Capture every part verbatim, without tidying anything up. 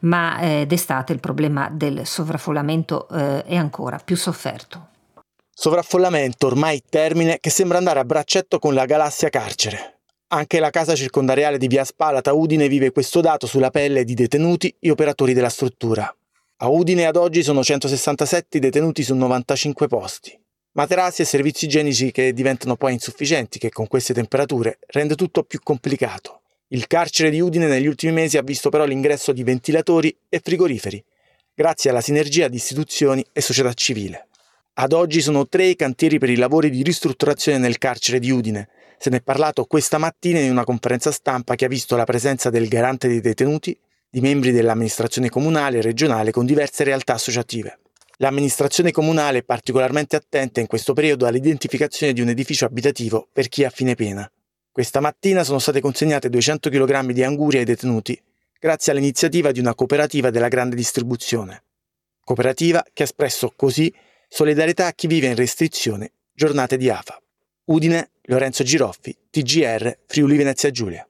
ma eh, d'estate il problema del sovraffollamento eh, è ancora più sofferto. Sovraffollamento ormai termine che sembra andare a braccetto con la galassia carcere. Anche la casa circondariale di Via Spalata Udine vive questo dato sulla pelle di detenuti e operatori della struttura. A Udine ad oggi sono centosessantasette detenuti su novantacinque posti. Materassi e servizi igienici che diventano poi insufficienti, che con queste temperature rende tutto più complicato. Il carcere di Udine negli ultimi mesi ha visto però l'ingresso di ventilatori e frigoriferi, grazie alla sinergia di istituzioni e società civile. Ad oggi sono tre i cantieri per i lavori di ristrutturazione nel carcere di Udine. Se ne è parlato questa mattina in una conferenza stampa che ha visto la presenza del garante dei detenuti, di membri dell'amministrazione comunale e regionale con diverse realtà associative. L'amministrazione comunale è particolarmente attenta in questo periodo all'identificazione di un edificio abitativo per chi è a fine pena. Questa mattina sono state consegnate duecento chilogrammi di angurie ai detenuti, grazie all'iniziativa di una cooperativa della grande distribuzione. Cooperativa che ha espresso così solidarietà a chi vive in restrizione, giornate di AFA. Udine, Lorenzo Giroffi, T G R, Friuli Venezia Giulia.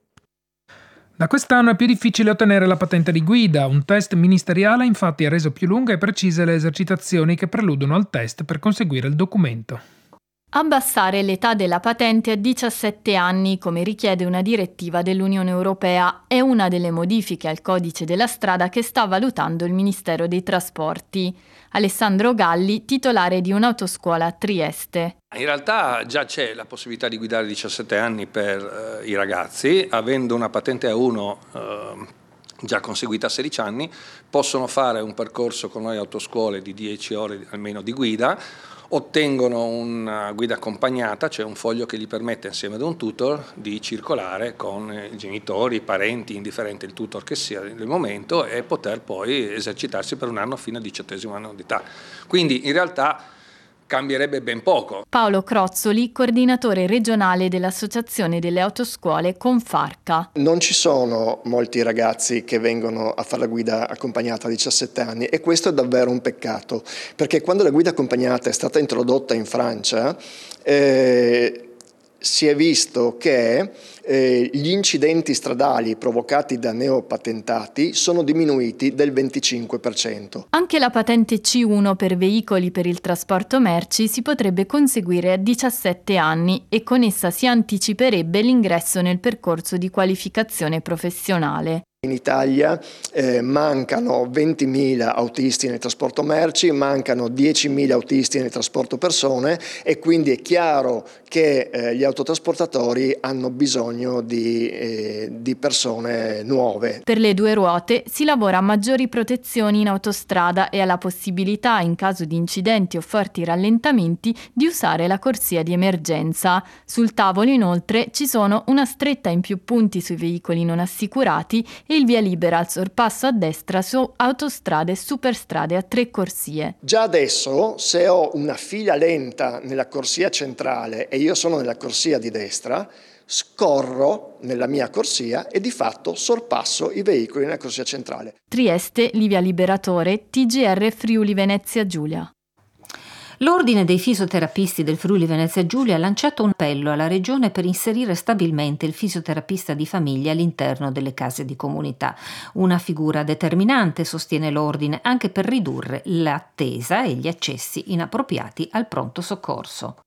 Da quest'anno è più difficile ottenere la patente di guida. Un test ministeriale infatti ha reso più lunghe e precise le esercitazioni che preludono al test per conseguire il documento. Abbassare l'età della patente a diciassette anni, come richiede una direttiva dell'Unione Europea, è una delle modifiche al codice della strada che sta valutando il Ministero dei Trasporti. Alessandro Galli, titolare di un'autoscuola a Trieste. In realtà già c'è la possibilità di guidare a diciassette anni per eh, i ragazzi, avendo una patente A uno eh, già conseguita a sedici anni, possono fare un percorso con noi autoscuole di dieci ore almeno di guida, ottengono una guida accompagnata, cioè un foglio che gli permette insieme ad un tutor di circolare con i genitori, i parenti, indifferente il tutor che sia nel momento, e poter poi esercitarsi per un anno fino al diciottesimo anno di età. Quindi in realtà cambierebbe ben poco. Paolo Crozzoli, coordinatore regionale dell'Associazione delle Autoscuole Confarca. Non ci sono molti ragazzi che vengono a fare la guida accompagnata a diciassette anni e questo è davvero un peccato, perché quando la guida accompagnata è stata introdotta in Francia eh, si è visto che eh, gli incidenti stradali provocati da neopatentati sono diminuiti del venticinque per cento. Anche la patente C uno per veicoli per il trasporto merci si potrebbe conseguire a diciassette anni e con essa si anticiperebbe l'ingresso nel percorso di qualificazione professionale. In Italia eh, mancano ventimila autisti nel trasporto merci, mancano diecimila autisti nel trasporto persone e quindi è chiaro che eh, gli autotrasportatori hanno bisogno di, eh, di persone nuove. Per le due ruote si lavora a maggiori protezioni in autostrada e alla possibilità, in caso di incidenti o forti rallentamenti, di usare la corsia di emergenza. Sul tavolo inoltre ci sono una stretta in più punti sui veicoli non assicurati e il via libera al sorpasso a destra su autostrade e superstrade a tre corsie. Già adesso, se ho una fila lenta nella corsia centrale e io sono nella corsia di destra, scorro nella mia corsia e di fatto sorpasso i veicoli nella corsia centrale. Trieste, Livia Liberatore, T G R Friuli Venezia Giulia. L'Ordine dei fisioterapisti del Friuli Venezia Giulia ha lanciato un appello alla Regione per inserire stabilmente il fisioterapista di famiglia all'interno delle case di comunità. Una figura determinante, sostiene l'Ordine, anche per ridurre l'attesa e gli accessi inappropriati al pronto soccorso.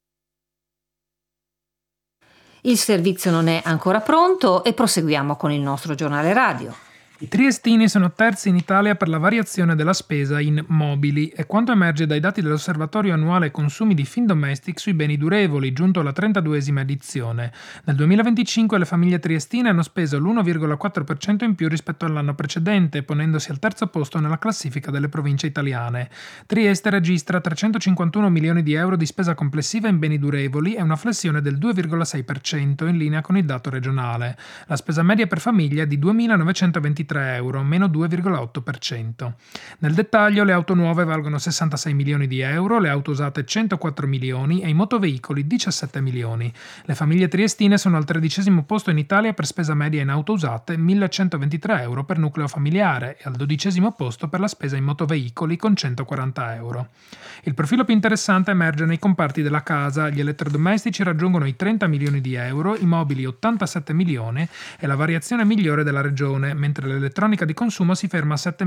Il servizio non è ancora pronto e proseguiamo con il nostro giornale radio. I triestini sono terzi in Italia per la variazione della spesa in mobili e quanto emerge dai dati dell'Osservatorio Annuale Consumi di Findomestic sui beni durevoli, giunto alla trentaduesima edizione. Nel duemilaventicinque le famiglie triestine hanno speso l'uno virgola quattro per cento in più rispetto all'anno precedente, ponendosi al terzo posto nella classifica delle province italiane. Trieste registra trecentocinquantuno milioni di euro di spesa complessiva in beni durevoli e una flessione del due virgola sei per cento in linea con il dato regionale. La spesa media per famiglia è di duemilanovecentoventitré euro, meno due virgola otto per cento. Nel dettaglio le auto nuove valgono sessantasei milioni di euro, le auto usate centoquattro milioni e i motoveicoli diciassette milioni. Le famiglie triestine sono al tredicesimo posto in Italia per spesa media in auto usate, millecentoventitré euro per nucleo familiare e al dodicesimo posto per la spesa in motoveicoli con centoquaranta euro. Il profilo più interessante emerge nei comparti della casa, gli elettrodomestici raggiungono i trenta milioni di euro, i mobili ottantasette milioni e la variazione migliore della regione, mentre l'elettronica di consumo si ferma a sette